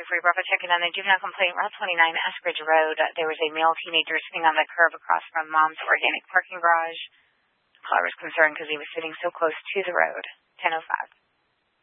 3 Bravo Chicken on the juvenile complaint, Route 29, Ashbridge Road. There was a male teenager sitting on the curb across from Mom's Organic Parking Garage. The caller was concerned because he was sitting so close to the road. 10:05.